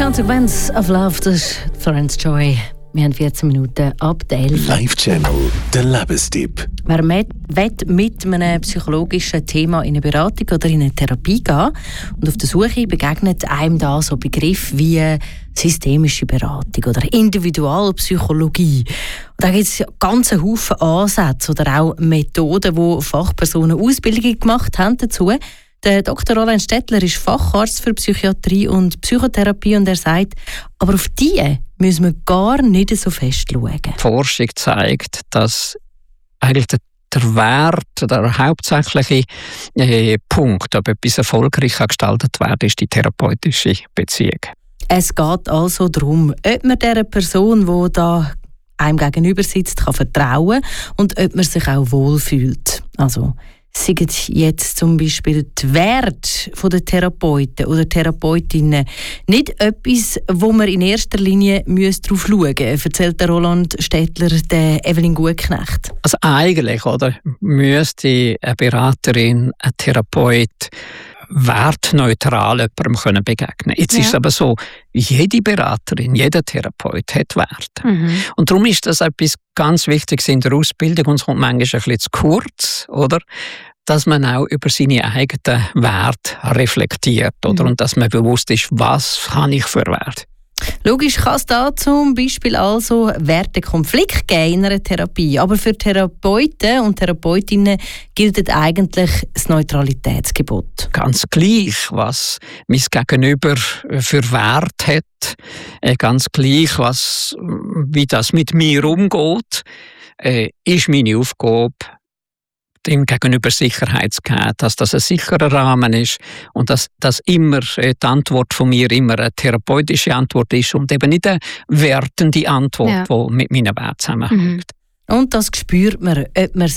Consequence of Love, das ist Florence Joy. Wir haben 14 Minuten ab 11. Live-Channel, der Lebenstipp. Wer mit einem psychologischen Thema in eine Beratung oder in eine Therapie gehen und auf der Suche begegnet einem da so Begriffe wie systemische Beratung oder Individualpsychologie. Und da gibt es ganz einen Haufen Ansätze oder auch Methoden, wo Fachpersonen Ausbildungen gemacht haben dazu. Der Dr. Roland Stettler ist Facharzt für Psychiatrie und Psychotherapie und er sagt, aber auf die müssen wir gar nicht so fest schauen. Die Forschung zeigt, dass eigentlich der Wert, der hauptsächliche Punkt, ob etwas erfolgreich gestaltet wird, ist die therapeutische Beziehung. Es geht also darum, ob man dieser Person, die da einem gegenüber sitzt, kann vertrauen und ob man sich auch wohlfühlt. Also sagen jetzt zum Beispiel die Werte der Therapeuten oder Therapeutinnen nicht etwas, wo man in erster Linie darauf schauen müsste, erzählt der Roland Stettler der Evelyn Gutknecht. Also eigentlich müsste eine Beraterin, ein Therapeut wertneutral jemandem begegnen können. Jetzt ist es aber so, jede Beraterin, jeder Therapeut hat Werte. Mhm. Und darum ist das etwas ganz Wichtiges in der Ausbildung und es kommt manchmal ein bisschen zu kurz, oder? Dass man auch über seine eigenen Werte reflektiert, oder? Und dass man bewusst ist, was habe ich für Werte. Logisch kann es da zum Beispiel also Wertekonflikt geben in einer Therapie. Aber für Therapeuten und Therapeutinnen gilt eigentlich das Neutralitätsgebot. Ganz gleich, was mein Gegenüber für Wert hat, ganz gleich, wie das mit mir umgeht, ist meine Aufgabe, dem Gegenüber Sicherheit zu geben, dass das ein sicherer Rahmen ist und dass immer die Antwort von mir immer eine therapeutische Antwort ist und eben nicht eine wertende Antwort, die mit meinen Werten zusammenhängt. Und das spürt man, ob man